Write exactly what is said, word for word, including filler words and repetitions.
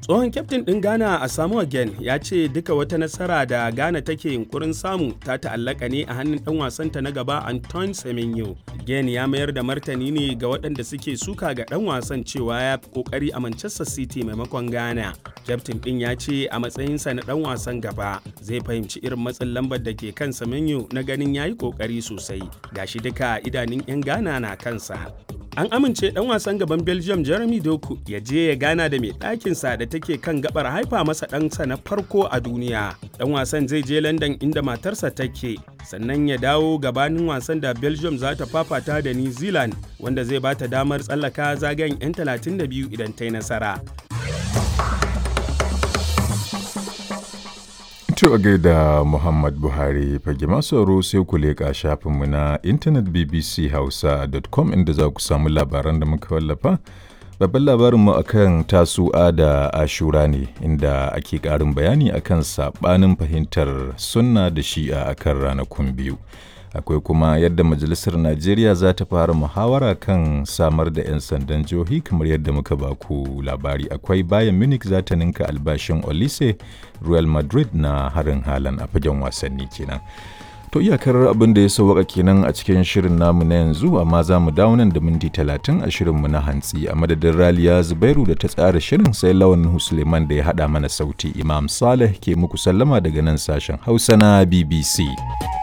Tsohon kyaftin ɗin Ghana Asamoah Gyan ya ce duka wata nasara da Ghana take yunkurin samu ta ta'allaka ne a hannun ɗan wasanta na gaba Antoine Semenyo. Gyan ya mayar da martani ne ga waɗanda suke suka ga ɗan wasan cewa ya fi ƙoƙari a Manchester City maimakon Ghana. Kyaftin ɗin ya ce a matsayinsa na ɗan wasan gaba zai fahimci irin matsin lambar da ke kan Semenyo na ganin ya yi ƙoƙari sosai. Gashi duka idanun 'yan Ghana na kansa. An amince ɗan wasan gaban Belgium Jeremy Doku ya je ya gana da mai ɗakinsa da take kan gabar haifa masa ɗansa na farko a duniya. Ɗan wasan zai je London inda matarsa take, sannan ya dawo gabanin wasan da Belgium za ta fafata da New Zealand, wanda zai ba ta damar tsallaka zagayen 'yan talatin da biyu idan ta yi nasara. To a gaida Muhammad Buhari fage masu aro sai ku leƙa shafinmu na intanet b b c hausa dot com inda za ku samu labaran da muka wallafa. Babban labarinmu akan tasu'a da ashura ne inda ake ƙarin bayani akan saɓanin fahimtar sunna da shi'a akan ranakun biyu. Akwai kuma yadda Majalisar Najeriya za ta fara muhawara kan samar da 'yan sandan jihohi kamar yadda muka baku labari. Akwai Bayern Munich za ta ninka albashin Olise, Real Madrid na harin halan a fagen wasanni kenan. To iyakar abin da ya sauwaka kenan a cikin shirin namu na yanzu, amma za mu dawo nan da minti talatin a shirinmu na hantsi a madadin Raliya Zubairu da ta tsara shirin, sai Lawan Suleiman da ya haɗa mana sauti. Imam Saleh ke muku sallama daga nan sashen Hausa na B B C.